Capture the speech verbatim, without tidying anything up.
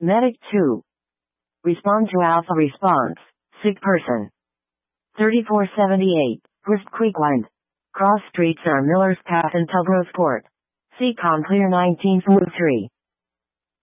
Medic two. Respond to Alpha response. Sick person. thirty-four seventy-eight. Wrist Quickwind. Cross streets are Miller's Path and Tubro's Port. Seacon Clear nineteen Smooth three.